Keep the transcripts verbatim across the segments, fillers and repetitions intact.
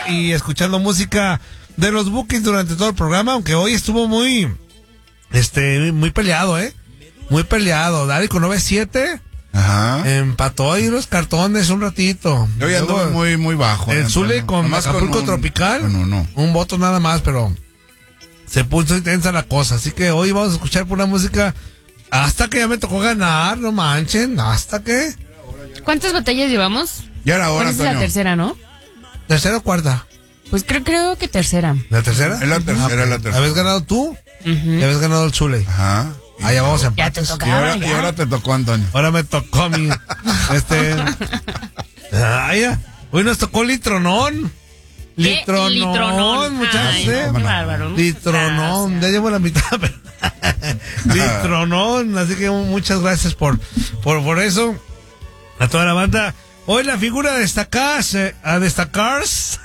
Banda y escuchando música de los Bukis durante todo el programa, aunque hoy estuvo muy, este, muy peleado, ¿eh? Muy peleado. Dari con nueve siete. Ajá. Empató ahí los cartones un ratito. Yo ya ando muy, muy bajo. El Zule con Acapulco un, Tropical. No, no. Un voto nada más, pero se puso intensa la cosa. Así que hoy vamos a escuchar pura música hasta que ya me tocó ganar, no manchen. ¿Hasta que? ¿Cuántas batallas llevamos? Ya era hora, Esa es la tercera, ¿no? ¿Tercera o cuarta? Pues creo, creo que tercera. ¿La tercera? Es la tercera, Ah, la tercera. ¿Habías ganado tú? Uh-huh. ¿Y habías ganado el Zule? Ajá. Ah, ya vamos a Ya te empates. tocaba, Y ahora, ya. y ahora te tocó, Antonio. Ahora me tocó a mí. Este. Ay, ya. Hoy nos tocó Litronón. ¿Qué? Litronón, Litronón. muchachos. Ay, ¿eh? no, qué bárbaro. Litronón, ya llevo la mitad. Pero... Litronón, así que muchas gracias por, por, por eso. A toda la banda. Hoy la figura a destacar, eh, a destacar.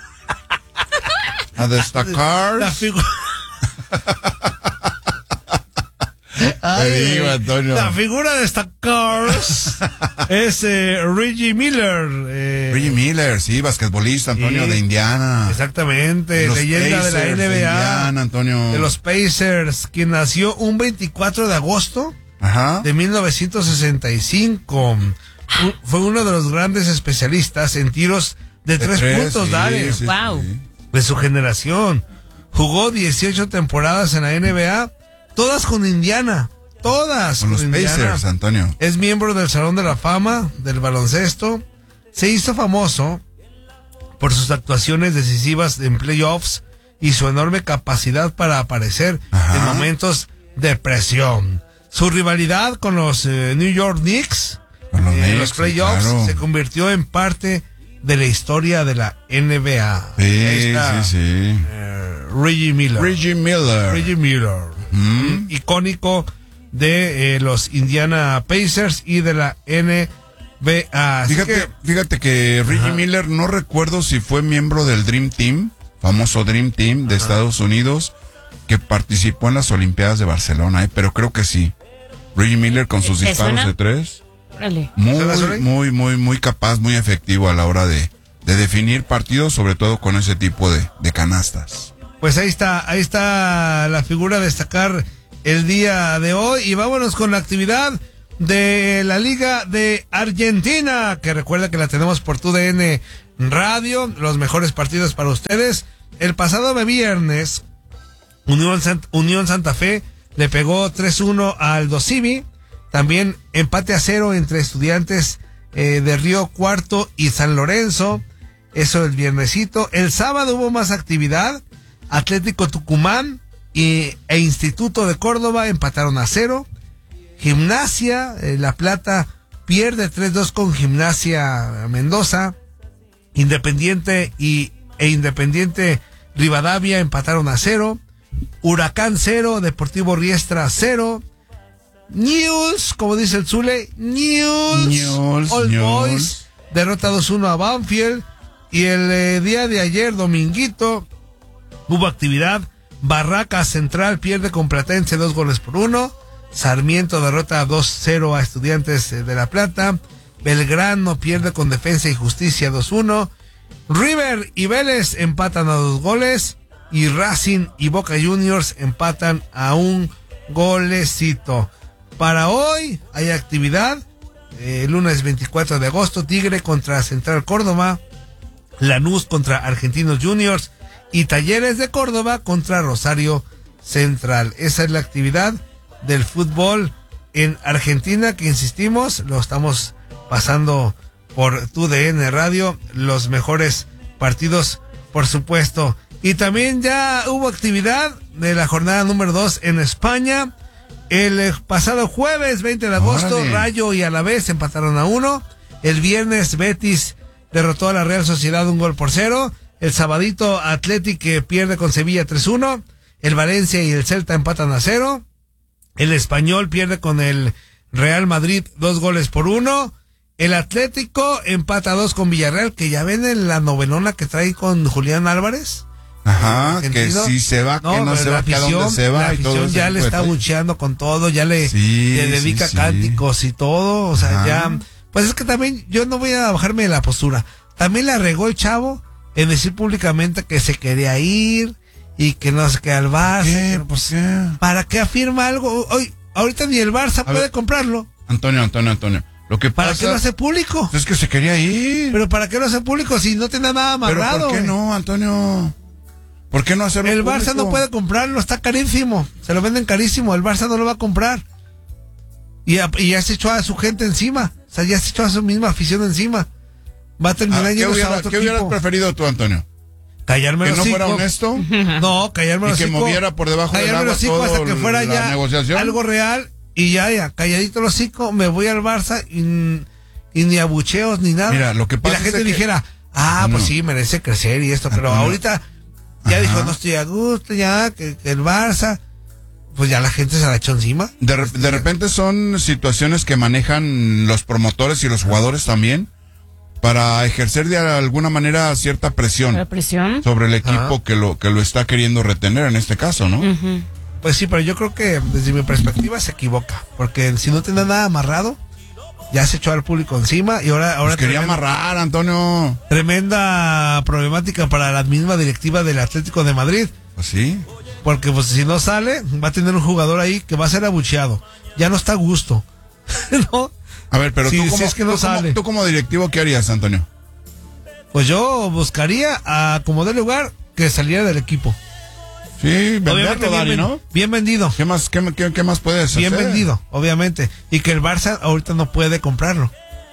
A destacar. La figura. Te digo, Antonio. La figura de destacar es eh, Reggie Miller. Eh, Reggie Miller, sí, basquetbolista, Antonio, sí, de Indiana. Exactamente, De los leyenda Pacers, de la N B A. de Indiana, Antonio. De los Pacers, quien nació un veinticuatro de agosto Ajá. de mil novecientos sesenta y cinco. U- Fue uno de los grandes especialistas en tiros de, De tres, tres, puntos, sí, Dale, sí, Wow. sí. de su generación. Jugó dieciocho temporadas en la N B A, todas con Indiana. Todas Con los Indiana. Pacers, Antonio. Es miembro del Salón de la Fama del baloncesto. Se hizo famoso por sus actuaciones decisivas en playoffs y su enorme capacidad para aparecer Ajá. en momentos de presión. Su rivalidad con los eh, New York Knicks Con los eh, en Knicks, los playoffs claro. se convirtió en parte de la historia de la N B A. Ahí Sí, está, sí, sí. eh, Reggie Miller. Reggie Miller. Reggie Miller. Mm. Icónico de eh, los Indiana Pacers y de la N B A. Así Fíjate, que, fíjate que Reggie Ajá. Miller, no recuerdo si fue miembro del Dream Team, famoso Dream Team de Ajá. Estados Unidos, que participó en las Olimpiadas de Barcelona, ¿eh? Pero creo que sí. Reggie Miller con sus ¿Te disparos suena? de tres, Órale. muy, ¿Suena, suena? muy, muy, muy capaz, muy efectivo a la hora de, de definir partidos, sobre todo con ese tipo de, de canastas. pues ahí está, ahí está la figura a destacar el día de hoy. Y vámonos con la actividad de la Liga de Argentina, que recuerda que la tenemos por T U D N Radio, los mejores partidos para ustedes. El pasado viernes, Unión, Sant- Unión Santa Fe le pegó tres uno al Dosivi. También empate a cero entre Estudiantes eh, de Río Cuarto y San Lorenzo. Eso el viernesito. El sábado hubo más actividad. Atlético Tucumán y, e Instituto de Córdoba empataron a cero. Gimnasia, eh, La Plata pierde tres dos con Gimnasia Mendoza. Independiente y, e Independiente Rivadavia empataron a cero. Huracán cero, Deportivo Riestra cero. News, como dice el Zule, News, News, All News. Boys, derrota dos uno a Banfield. Y el eh, día de ayer, dominguito, hubo actividad. Barracas Central pierde con Platense dos goles por uno. Sarmiento derrota dos cero a Estudiantes de La Plata. Belgrano pierde con Defensa y Justicia dos uno. River y Vélez empatan a dos goles. Y Racing y Boca Juniors empatan a un golecito. Para hoy hay actividad. Eh, lunes veinticuatro de agosto, Tigre contra Central Córdoba. Lanús contra Argentinos Juniors. Y Talleres de Córdoba contra Rosario Central. Esa es la actividad del fútbol en Argentina, que insistimos, lo estamos pasando por T U D N Radio, los mejores partidos, por supuesto. Y también ya hubo actividad de la jornada número dos en España. El pasado jueves veinte de agosto, ¡Órale! Rayo y Alavés empataron a uno. El viernes Betis derrotó a la Real Sociedad un gol por cero. El sabadito Athletic que pierde con Sevilla tres uno. El Valencia y el Celta empatan a cero. El Español pierde con el Real Madrid dos goles por uno. El Atlético empata a dos con Villarreal, que ya ven en la novenona que trae con Julián Álvarez. Ajá, que Argentino. si se va, que no, pero se la va, que a afición- dónde se va la y todo afición ese ya tipo le de está detalles. bucheando con todo, ya le, Sí, le dedica sí, sí. cánticos y todo, o sea, Ajá. ya, pues es que también yo no voy a bajarme de la postura. También la regó el chavo en decir públicamente que se quería ir y que no se queda al Barça. ¿Qué? Que, Pues, ¿qué? ¿Para qué afirma algo? Hoy, ahorita ni el Barça A puede ver. comprarlo. Antonio, Antonio, Antonio. Lo que ¿Para pasa qué lo hace público? es que se quería ir. Pero ¿para qué lo hace público si no tiene nada Pero amarrado? ¿por qué güey? no, Antonio? ¿Por qué no hacerlo El público? Barça no puede comprarlo, está carísimo. Se lo venden carísimo, el Barça no lo va a comprar. Y, a- y ya se echó a su gente encima. O sea, ya se echó a su misma afición encima. Va a Ah, terminar ¿Qué, yendo a hubiera- otro qué hubieras equipo. preferido tú, Antonio? Callarme ¿Que el no hocico. fuera honesto? No, callarme ¿Y el que hocico. moviera por debajo del Callarme el agua hocico todo hasta que fuera la ya negociación? algo real. Y ya, ya, calladito el hocico, me voy al Barça y, y ni abucheos ni nada. Mira, lo que pasa y la gente es que- dijera, ah, No, pues no. sí, merece crecer y esto. Pero Antonio. ahorita ya Ajá. dijo, no estoy a gusto, ya, que, que el Barça. Pues ya la gente se la echó encima. De, re- de repente son situaciones que manejan los promotores y los jugadores también para ejercer de alguna manera cierta La presión presión. sobre el equipo Ajá. que lo que lo está queriendo retener en este caso, ¿no? Ujú. Pues sí, pero yo creo que desde mi perspectiva se equivoca. Porque si no tiene nada amarrado, ya se echó al público encima y ahora, ahora Pues quería tremenda- amarrar, Antonio. tremenda problemática para la misma directiva del Atlético de Madrid. Pues sí. Porque pues si no sale, va a tener un jugador ahí que va a ser abucheado. Ya no está a gusto. ¿No? A ver, pero Sí, tú, sí, como, es que no tú como- sale. tú como directivo, ¿qué harías, Antonio? Pues yo buscaría a como de lugar que saliera del equipo. Sí, venderlo, Obviamente bien, Dani, ven- ¿no? bien vendido. ¿Qué más, qué, qué- qué más puedes Bien hacer? vendido, obviamente. Y que el Barça ahorita no puede comprarlo.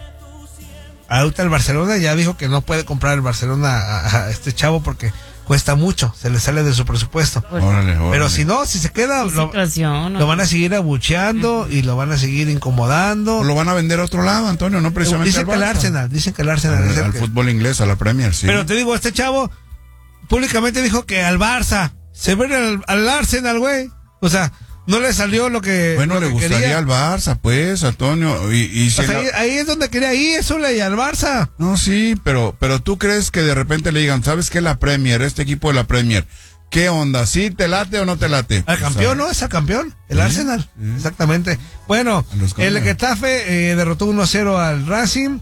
Ahorita el Barcelona ya dijo que no puede comprar el Barcelona a, a este chavo porque cuesta mucho, se le sale de su presupuesto. Órale, órale. Pero si no, si se queda, Qué lo, situación, ¿no? lo van a seguir abucheando y lo van a seguir incomodando. O lo van a vender a otro lado, Antonio, no precisamente Dicen al que el Barça. Arsenal, dicen que el Arsenal. Al, dicen al que- fútbol inglés, a la Premier, sí. Pero te digo, este chavo públicamente dijo que al Barça, se ve al, al Arsenal, güey. O sea, no le salió lo que, bueno, lo le que gustaría quería. al Barça, pues, Antonio. Y, y si Pues la- ahí, ahí es donde quería ir, eso le y al Barça. No, sí, pero, pero tú crees que de repente le digan, ¿sabes qué? La Premier, este equipo de la Premier, ¿qué onda? ¿Sí te late o no te late? Al O campeón, sea, ¿no? Es al campeón, el Sí, Arsenal. sí. Exactamente. Bueno, A los el campeones. Getafe eh, derrotó uno cero al Racing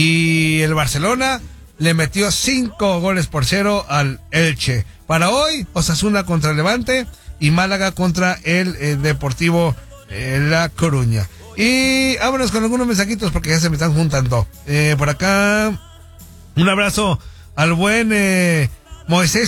y el Barcelona le metió cinco goles por cero al Elche. Para hoy, Osasuna contra Levante y Málaga contra el eh, Deportivo eh, La Coruña. Y vámonos con algunos mensajitos porque ya se me están juntando. Eh, por acá, un abrazo al buen eh, Moisés